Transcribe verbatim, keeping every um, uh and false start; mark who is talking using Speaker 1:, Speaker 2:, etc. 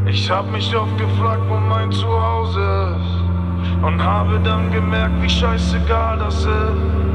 Speaker 1: Ich hab mich oft gefragt, wo mein Zuhause ist, und habe dann gemerkt, wie scheißegal das ist.